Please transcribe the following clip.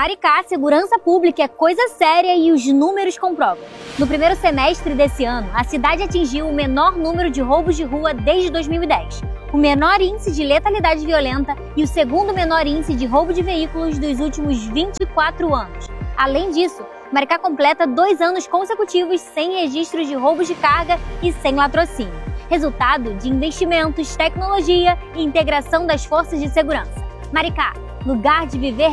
Maricá, segurança pública é coisa séria e os números comprovam. No primeiro semestre desse ano, a cidade atingiu o menor número de roubos de rua desde 2010, o menor índice de letalidade violenta e o segundo menor índice de roubo de veículos dos últimos 24 anos. Além disso, Maricá completa 2 anos consecutivos sem registros de roubos de carga e sem latrocínio, resultado de investimentos, tecnologia e integração das forças de segurança. Maricá, lugar de viver